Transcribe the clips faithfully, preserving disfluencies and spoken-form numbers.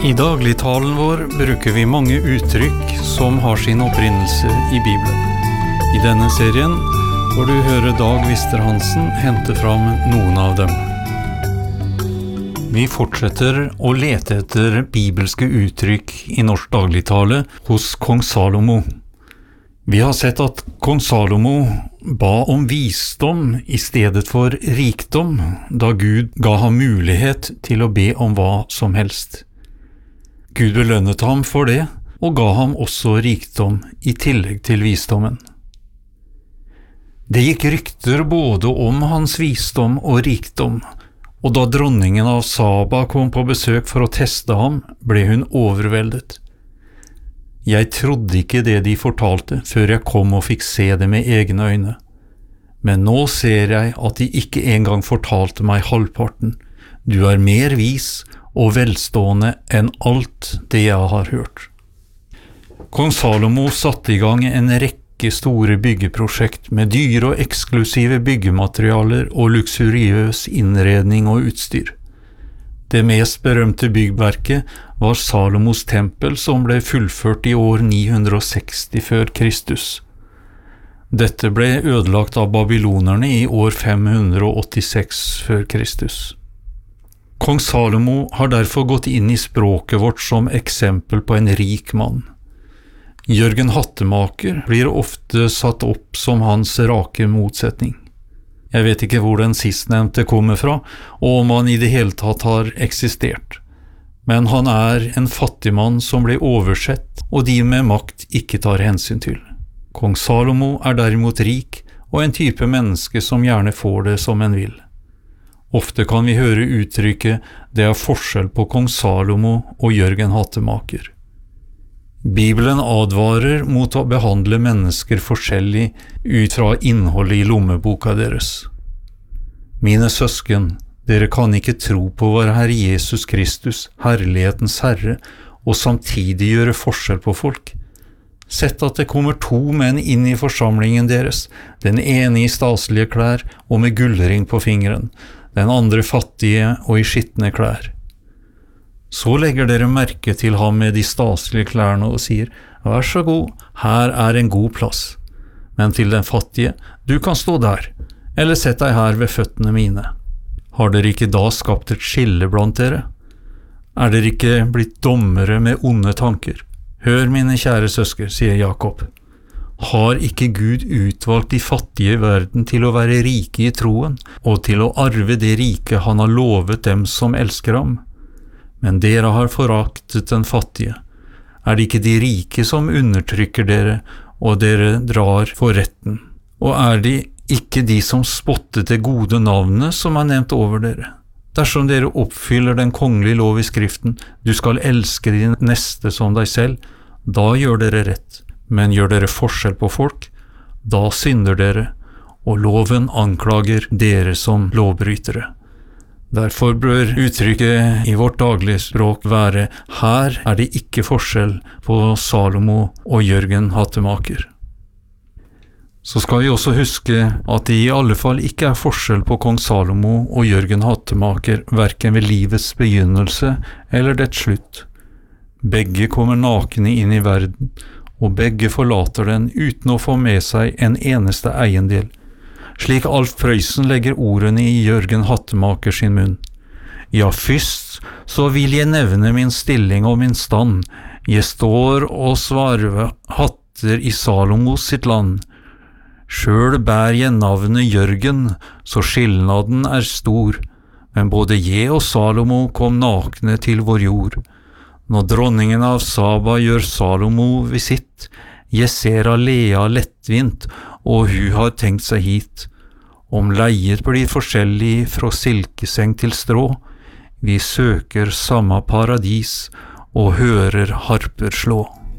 I dagligtalen vår bruker vi mange uttrykk som har sin opprinnelse i Bibelen. I denne serien får du høre Dag Wister-Hansen hente fram noen av dem. Vi fortsetter å lete etter bibelske uttrykk i norsk dagligtale hos kong Salomo. Vi har sett at kong Salomo ba om visdom i stedet for rikdom, da Gud ga ham mulighet til å be om hva som helst. Gud belønnet ham for det, og ga ham også rikdom i tillegg til visdommen. Det gikk rykter både om hans visdom og rikdom, og da dronningen av Saba kom på besøk for å teste ham, ble hun overveldet. Jeg trodde ikke det de fortalte før jeg kom og fikk se det med egne øyne. Men nå ser jeg at de ikke engang fortalte meg halvparten. Du er mer vis og velstående enn alt det jeg har hørt. Kong Salomo satte i gang en rekke store byggeprosjekt med dyre og eksklusive byggematerialer og luksuriøs innredning og utstyr. Det mest berømte byggverket var Salomos tempel, som ble fullført i år ni hundre seksti før Kristus. Dette ble ødelagt av babylonerne i år fem hundre åttiseks før Kristus. Kong Salomo har derfor gått inn i språket vårt som eksempel på en rik mann. Jørgen Hattemaker blir ofte satt opp som hans rake motsetning. Jeg vet ikke hvor den sistnevnte kommer fra, og om han i det hele tatt har eksistert. Men han er en fattig mann som blir oversett, og de med makt ikke tar hensyn til. Kong Salomo er derimot rik, og en type menneske som gjerne får det som en vil. Ofte kan vi høre uttrykket «det er forskjell på kong Salomo og Jørgen Hattemaker». Bibelen advarer mot å behandle mennesker forskjellig ut fra innholdet i lommeboka deres. Mine søsken, dere kan ikke tro på vår Herre Jesus Kristus, herlighetens Herre, og samtidig gjøre forskjell på folk. Sett at det kommer to menn inn i forsamlingen deres, den ene i staselige klær og med gullring på fingeren, den andre fattige og i skittne klær. Så legger dere merke til ham med de staselige klærne og sier, «Vær så god, her er en god plass.» Men til den fattige, «Du kan stå der, eller sett deg her ved føttene mine.» Har dere ikke da skapt et skille blant dere? Er dere ikke blitt dommere med onde tanker? Hør, mine kjære søsker, sier Jakob. Har ikke Gud utvalgt de fattige i verden til å være rike i troen, og til å arve det rike han har lovet dem som elsker ham? Men dere har foraktet den fattige. Er det ikke de rike som undertrykker dere, og dere drar for retten? Og er det ikke de som spottet det gode navnet som er nevnt over dere? Dersom dere oppfyller den kongelige lov i skriften, du skal elske din neste som deg selv, da gjør dere rett. Men gjør dere forskjell på folk, da synder dere, og loven anklager dere som lovbrytere. Derfor bør uttrykket i vårt daglige språk være «Her er det ikke forskjell på Salomo og Jørgen Hattemaker». Så skal vi også huske at det i alle fall ikke er forskjell på kong Salomo og Jørgen Hattemaker, hverken ved livets begynnelse eller dets slutt. Begge kommer nakne inn i verden, og begge forlater den uten å få med seg en eneste eiendel, slik Alf Prøysen legger ordene i Jørgen Hattemaker sin munn. Ja, først så vil jeg nevne min stilling og min stand. Jeg står og svarve hatter i Salomos sitt land. Sjøl bær jeg navnet Jørgen, så skilnaden er stor, men både jeg og Salomo kom nakne til vår jord. Når dronningen av Saba gjør Salomo visitt, jeg ser Alea lettvint, og hun har tenkt seg hit. Om leiet blir forskjellig fra silkeseng til strå, vi søker samme paradis og hører harper slå.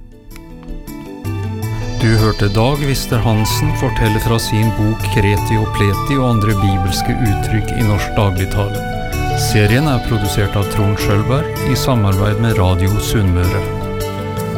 Du hørte Dag Wister-Hansen fortelle fra sin bok Kreti og Pleti og andre bibelske uttrykk i norsk dagligtale. Serien er produsert av Trond Skjølberg i samarbeid med Radio Sunnmøre.